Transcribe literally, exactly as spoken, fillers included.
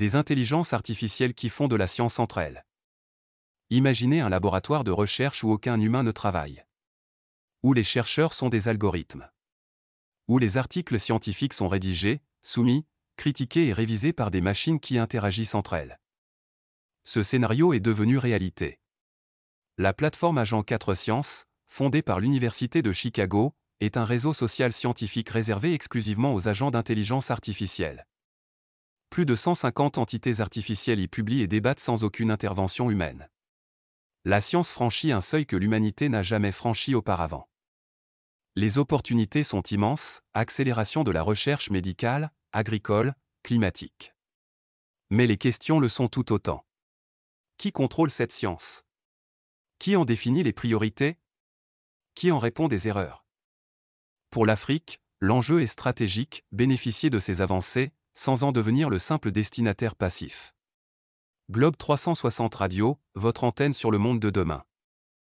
Des intelligences artificielles qui font de la science entre elles. Imaginez un laboratoire de recherche où aucun humain ne travaille. Où les chercheurs sont des algorithmes. Où les articles scientifiques sont rédigés, soumis, critiqués et révisés par des machines qui interagissent entre elles. Ce scénario est devenu réalité. La plateforme Agent quatre Sciences, fondée par l'Université de Chicago, est un réseau social scientifique réservé exclusivement aux agents d'intelligence artificielle. Plus de cent cinquante entités artificielles y publient et débattent sans aucune intervention humaine. La science franchit un seuil que l'humanité n'a jamais franchi auparavant. Les opportunités sont immenses, accélération de la recherche médicale, agricole, climatique. Mais les questions le sont tout autant. Qui contrôle cette science? Qui en définit les priorités? Qui en répond des erreurs? Pour l'Afrique, l'enjeu est stratégique, bénéficier de ces avancées, sans en devenir le simple destinataire passif. Globe trois cent soixante Radio, votre antenne sur le monde de demain.